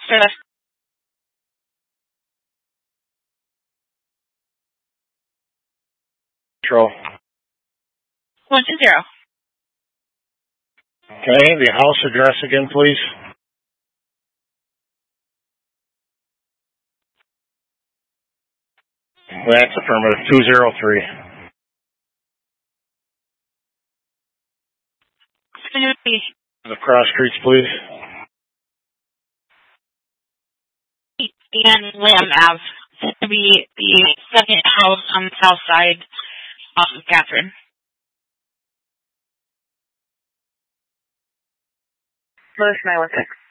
Control. 120. Okay, the house address again, please. That's affirmative. 203. The cross streets, please. And Lamb Ave. To be the second house on the south side of Catherine. Lewis 916.